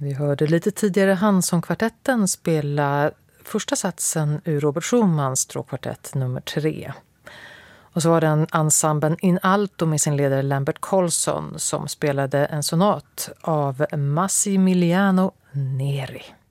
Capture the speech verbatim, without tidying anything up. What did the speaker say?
Vi hörde lite tidigare Hansson-kvartetten spela första satsen ur Robert Schumans stråkkvartett nummer tre. Och så var det en ensemblen In Alto med sin ledare Lambert Colson som spelade en sonat av Massimiliano Neri.